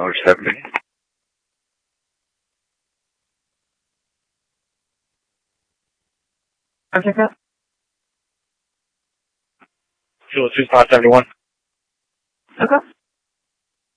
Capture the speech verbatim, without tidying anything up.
North seventy. Okay, go. Fuel two five seventy one. Okay.